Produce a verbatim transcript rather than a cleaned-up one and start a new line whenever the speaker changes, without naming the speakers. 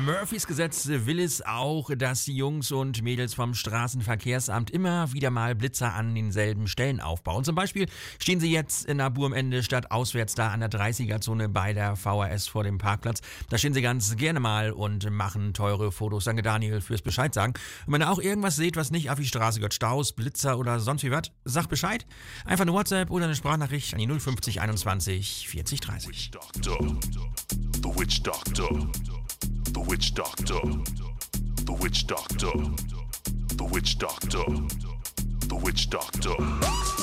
Murphys Gesetz will es auch, dass die Jungs und Mädels vom Straßenverkehrsamt immer wieder mal Blitzer an denselben Stellen aufbauen. Zum Beispiel stehen sie jetzt in Abu am Ende statt auswärts da an der dreißiger-Zone bei der V H S vor dem Parkplatz. Da stehen sie ganz gerne mal und machen teure Fotos. Danke Daniel fürs Bescheid sagen. Und wenn ihr auch irgendwas seht, was nicht auf die Straße gehört, Staus, Blitzer oder sonst wie was, sagt Bescheid. Einfach eine WhatsApp oder eine Sprachnachricht an die null fünfzig einundzwanzig vierzig dreißig.
The Witch Doctor. The Witch Doctor. The Witch Doctor. The Witch Doctor. The Witch Doctor.